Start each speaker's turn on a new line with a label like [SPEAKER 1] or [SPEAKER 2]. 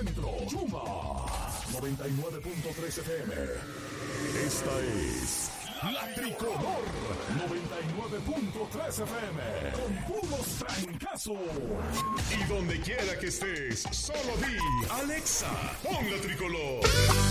[SPEAKER 1] Centro, Chuma, 99.3 FM. Esta es La Tricolor, 99.3 FM, con puros trancazos. Y donde quiera que estés, solo di, Alexa, pon La Tricolor.